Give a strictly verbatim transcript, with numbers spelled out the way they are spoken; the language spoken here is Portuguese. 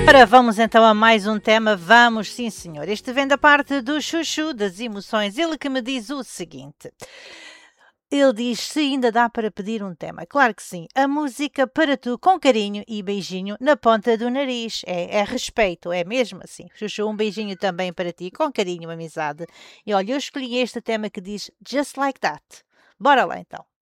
Ora, vamos então a mais um tema. Vamos, sim senhor. Este vem da parte do Chuchu das emoções. Ele que me diz o seguinte. Ele diz se ainda dá para pedir um tema. Claro que sim. A música para tu com carinho e beijinho na ponta do nariz. É, é respeito, é mesmo assim. Chuchu, um beijinho também para ti, com carinho, amizade. E olha, eu escolhi este tema que diz Just Like That. Bora lá então.